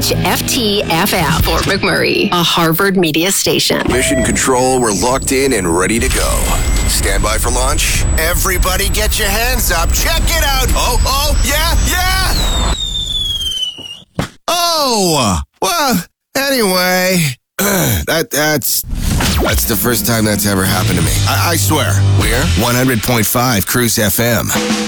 WHFT-FM, Fort McMurray, a Harvard media station. Mission Control, we're locked in and ready to go. Stand by for launch. Everybody get your hands up. Check it out. Oh, yeah. Oh, well, anyway, that's the first time that's ever happened to me. I swear. We're 100.5 Cruise FM.